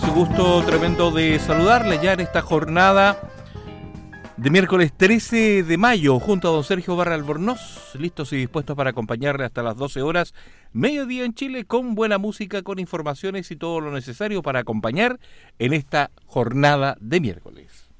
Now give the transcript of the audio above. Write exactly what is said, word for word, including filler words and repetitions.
Su gusto tremendo de saludarle ya en esta jornada de miércoles trece de mayo, junto a don Sergio Barra Albornoz, listos y dispuestos para acompañarle hasta las doce horas, mediodía en Chile, con buena música, con informaciones y todo lo necesario para acompañar en esta jornada de miércoles.